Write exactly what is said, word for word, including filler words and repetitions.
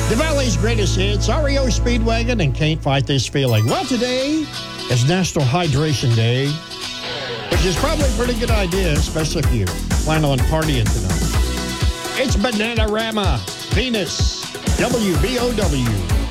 The Valley's greatest hits, R E O Speedwagon and Can't Fight This Feeling. Well, today is National Hydration Day, which is probably a pretty good idea, especially if you plan on partying tonight. It's Bananarama, Venus, W B O W.